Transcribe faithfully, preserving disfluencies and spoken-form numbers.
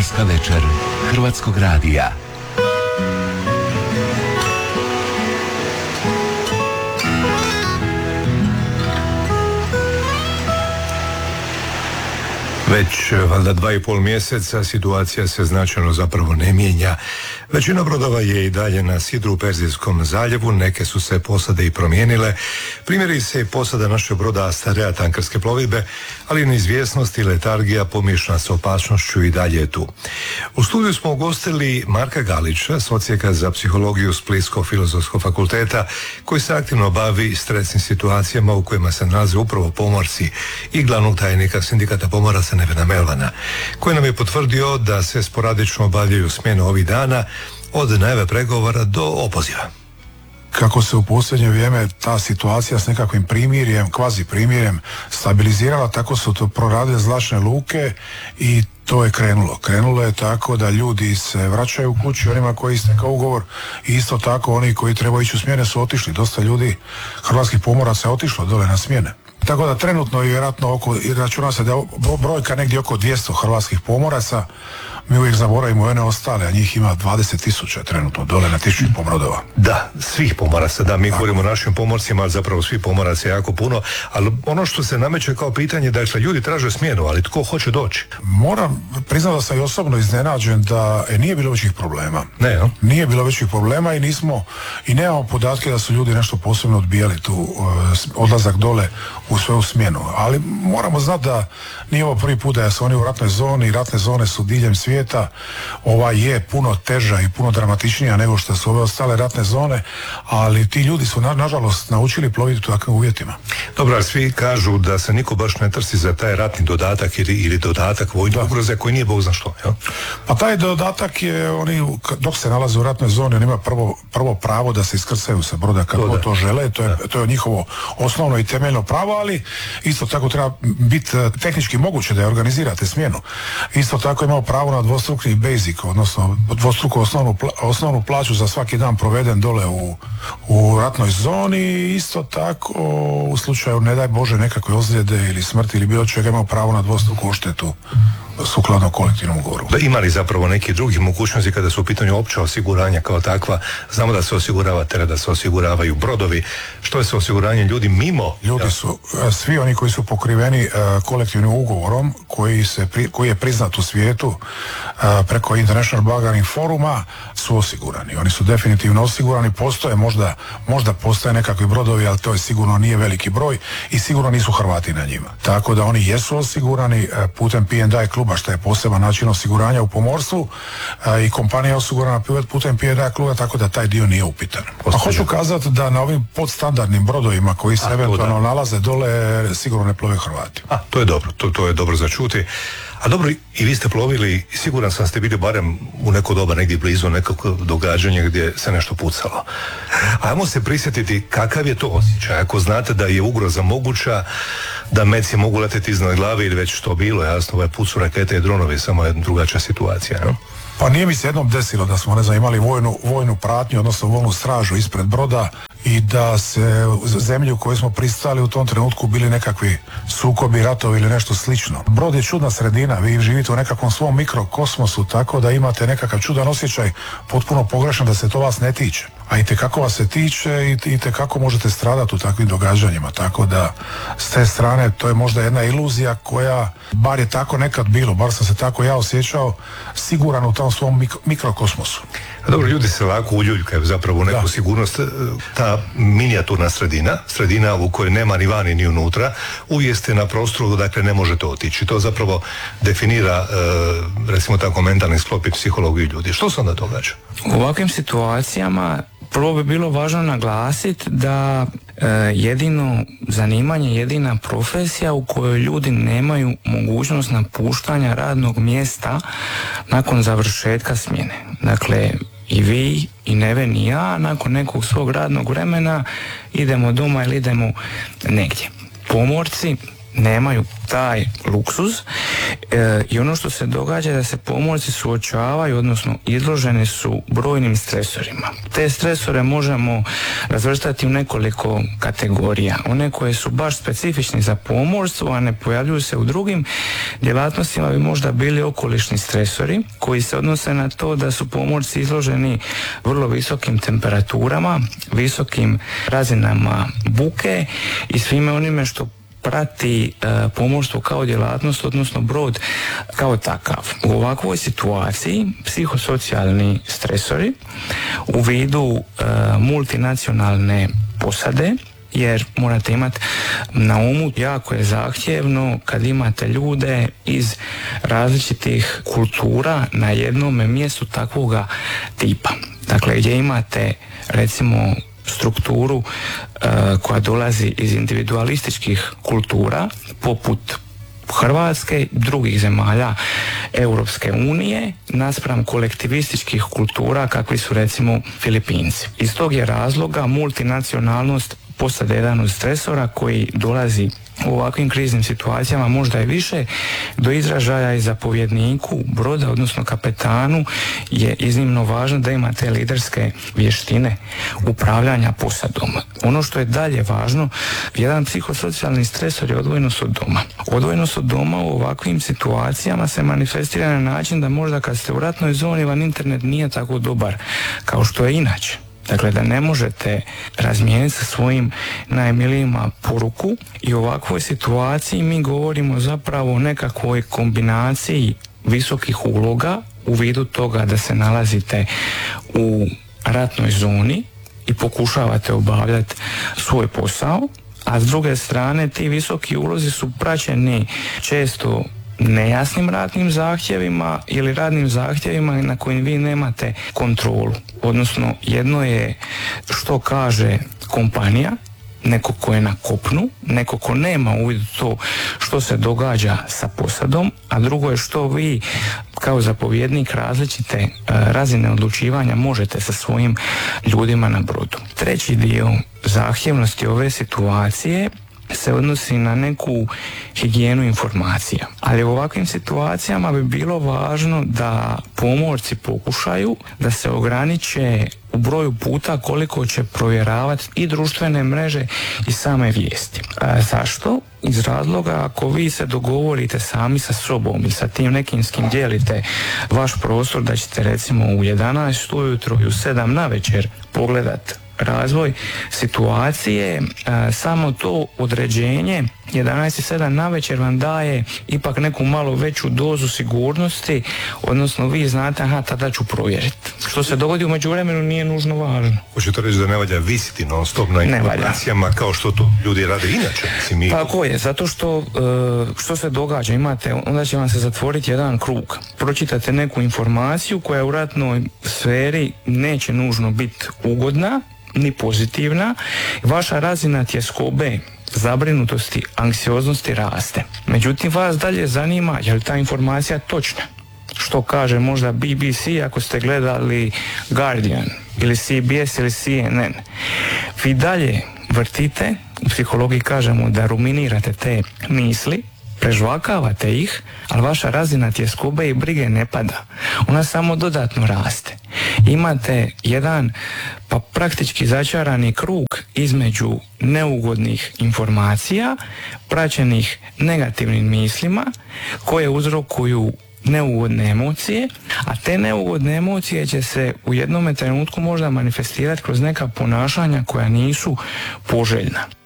Pomorska večer Hrvatskog radija. Već valjda dva i pol mjeseca situacija se značajno zapravo ne mijenja. Većina brodova je i dalje na sidru u Perzijskom zaljevu, neke su se posade i promijenile. Primjeri se i posada našeg broda Astarea tankerske plovidbe, ali neizvjesnost i letargija pomiješana s opasnošću i dalje je tu. U studiju smo ugostili Marka Galića s Odsjeka za psihologiju Splitskog filozofskog fakulteta, koji se aktivno bavi stresnim situacijama u kojima se nalaze upravo pomorci, i glavnog tajnika sindikata pomoraca Nevena Melvana, koji nam je potvrdio da se sporadično obavljaju smjene ovih dana, od najave pregovora do opoziva. Kako se u posljednje vrijeme ta situacija s nekakvim primirjem, kvazi primirjem stabilizirala, tako su to proradile zračne luke i to je krenulo. Krenulo je tako da ljudi se vraćaju u kući, onima koji istekao ugovor, i isto tako oni koji trebaju ići u smjene su otišli. Dosta ljudi, hrvatskih pomoraca, je otišlo dole na smjene. Tako da trenutno je vjerojatno oko, i računa se da je brojka negdje oko dvjesto hrvatskih pomoraca. Mi uvijek zaboravimo one ostale, a njih ima dvadeset tisuća trenutno dole na tisuću i pol brodova. Da, svih pomoraca, da, mi Tako. govorimo o našim pomorcima, ali zapravo svih pomoraca je jako puno, ali ono što se nameće kao pitanje, dakle, ljudi traže smjenu, ali tko hoće doći? Moram priznati da sam i osobno iznenađen da e, nije bilo većih problema. Ne, no? Nije bilo većih problema i nismo, i nemamo podatke da su ljudi nešto posebno odbijali tu uh, odlazak dole u svoju smjenu, ali moramo znati da nije ovo prvi put da su oni u ratnoj zoni, ratne zone su diljem svijeta, ova je puno teža i puno dramatičnija nego što su ove ostale ratne zone, ali ti ljudi su na, nažalost naučili ploviti u takvim uvjetima. Dobro, ali svi kažu da se niko baš ne trsi za taj ratni dodatak ili, ili dodatak vojne ugroze koji nije bog zna što, jel? Pa taj dodatak je, oni dok se nalaze u ratnoj zoni, oni imaju prvo, prvo pravo da se iskrcaju sa broda kako to, to žele, to je, to je njihovo osnovno i temeljno pravo, ali isto tako treba biti tehnički moguće da je organizirate smjenu. Isto tako imamo pravo na dvostruki basic, odnosno dvostruku osnovnu, osnovnu plaću za svaki dan proveden dole u, u ratnoj zoni. Isto tako u slučaju, ne daj Bože, nekakve ozljede ili smrti ili bilo čega, imamo pravo na dvostruku odštetu sukladno kolektivnom ugovoru. Da, ima li zapravo neki drugi mogućnosti kada su u pitanju opća osiguranja kao takva? Znamo da se osigurava teret, da se osiguravaju brodovi. Što je sa osiguranjem ljudi mimo? Ljudi ja. su, svi oni koji su pokriveni uh, kolektivnim ugovorom, koji, se, pri, koji je priznat u svijetu uh, preko International Bargaining Foruma, su osigurani. Oni su definitivno osigurani. Postoje, možda, možda postoje nekakvi brodovi, ali to je sigurno nije veliki broj i sigurno nisu Hrvati na njima. Tako da oni jesu osigurani uh, putem P and I kluba, što je poseban način osiguranja u pomorstvu, a, i kompanija je osigurana putem P and I kluba, tako da taj dio nije upitan. A hoću kazati da na ovim podstandardnim brodovima koji se a, eventualno nalaze dole sigurno ne plove Hrvati. A, to je dobro, to, to je dobro za čuti. A dobro, i vi ste plovili, siguran sam ste bili barem u neko doba negdje blizu nekog događanja gdje se nešto pucalo. Ajmo se prisjetiti kakav je to osjećaj, ako znate da je ugroza moguća, da meci mogu leteti iznad glave ili već što bilo, jasno, ovaj pucu rakete i dronovi, samo je drugačija situacija, no? Pa nije mi se jednom desilo da smo, ne znam, imali vojnu, vojnu pratnju, odnosno vojnu stražu ispred broda i da se zemlji u kojoj smo pristali u tom trenutku bili nekakvi sukobi, ratovi ili nešto slično. Brod je čudna sredina, vi živite u nekakvom svom mikrokosmosu, tako da imate nekakav čudan osjećaj, potpuno pogrešan da se to vas ne tiče. A i tekako vas se tiče i tekako možete stradati u takvim događanjima, tako da s te strane to je možda jedna iluzija koja, bar je tako nekad bilo, bar sam se tako ja osjećao, siguran u tom svom mik- mikrokosmosu. Dobro, ljudi se lako uljuljkaju zapravo u neku da. sigurnost. Ta minijaturna sredina, sredina u kojoj nema ni vani ni unutra, uvijek ste na prostoru, dakle ne možete otići. To zapravo definira, recimo tako, mentalni sklop i psihologiju ljudi. Što se onda događa? U ovakvim situacijama prvo bi bilo važno naglasiti da e, jedino zanimanje, jedina profesija u kojoj ljudi nemaju mogućnost napuštanja radnog mjesta nakon završetka smjene. Dakle, i vi, i Neven, i ja, nakon nekog svog radnog vremena idemo doma ili idemo negdje. Pomorci nemaju taj luksuz e, i ono što se događa je da se pomorci suočavaju, odnosno izloženi su brojnim stresorima. Te stresore možemo razvrstati u nekoliko kategorija. One koje su baš specifični za pomorstvo, a ne pojavljuju se u drugim djelatnostima, bi možda bili okolišni stresori koji se odnose na to da su pomorci izloženi vrlo visokim temperaturama, visokim razinama buke i svime onime što prati e, pomorstvo kao djelatnost, odnosno brod kao takav. U ovakvoj situaciji psihosocijalni stresori u vidu e, multinacionalne posade, jer morate imati na umu, jako je zahtjevno kad imate ljude iz različitih kultura na jednom mjestu takvoga tipa. Dakle, gdje imate recimo strukturu uh, koja dolazi iz individualističkih kultura poput Hrvatske, drugih zemalja Europske unije, naspram kolektivističkih kultura kakvi su recimo Filipinci. Iz tog je razloga multinacionalnost posade jedan od stresora koji dolazi u ovakvim kriznim situacijama možda i više do izražaja i zapovjedniku broda, odnosno kapetanu, je iznimno važno da ima te liderske vještine upravljanja posadom. Ono što je dalje važno, jedan psihosocijalni stresor je odvojenost od doma. Odvojenost od doma u ovakvim situacijama se manifestira na način da možda kad ste u ratnoj zoni vam internet nije tako dobar kao što je inače. Dakle, da ne možete razmijeniti sa svojim najmilijima poruku i u ovakvoj situaciji mi govorimo zapravo o nekakvoj kombinaciji visokih uloga u vidu toga da se nalazite u ratnoj zoni i pokušavate obavljati svoj posao, a s druge strane ti visoki ulozi su praćeni često nejasnim radnim zahtjevima ili radnim zahtjevima na kojim vi nemate kontrolu. Odnosno, jedno je što kaže kompanija, neko ko je na kopnu, neko ko nema uvid u to što se događa sa posadom, a drugo je što vi kao zapovjednik različite e, razine odlučivanja možete sa svojim ljudima na brodu. Treći dio zahtjevnosti ove situacije se odnosi na neku higijenu informacija. Ali u ovakvim situacijama bi bilo važno da pomorci pokušaju da se ograniče u broju puta koliko će provjeravati i društvene mreže i same vijesti. A zašto? Iz razloga ako vi se dogovorite sami sa sobom i sa tim nekim s kim dijelite vaš prostor da ćete recimo u jedanaest ujutro i u sedam navečer pogledat razvoj situacije, a, samo to određenje jedanaest i sedam navečer vam daje ipak neku malo veću dozu sigurnosti, odnosno vi znate, aha, tada ću provjeriti. Što se dogodi u međuvremenu nije nužno važno. Hoćete reći da ne valja visiti non stop na informacijama kao što to ljudi rade inače? Mislim, tako je, zato što uh, što se događa, imate, onda će vam se zatvoriti jedan krug. Pročitate neku informaciju koja u ratnoj sferi neće nužno biti ugodna, ni pozitivna, vaša razina tjeskobe, zabrinutosti, anksioznosti raste. Međutim, vas dalje zanima je li ta informacija točna. Što kaže možda B B C ako ste gledali Guardian ili C B S ili C N N. Vi dalje vrtite, u psihologiji kažemo da ruminirate te misli, prežvakavate ih, ali vaša razina tjeskobe i brige ne pada. Ona samo dodatno raste. Imate jedan pa praktički začarani krug između neugodnih informacija, praćenih negativnim mislima, koje uzrokuju neugodne emocije, a te neugodne emocije će se u jednome trenutku možda manifestirati kroz neka ponašanja koja nisu poželjna.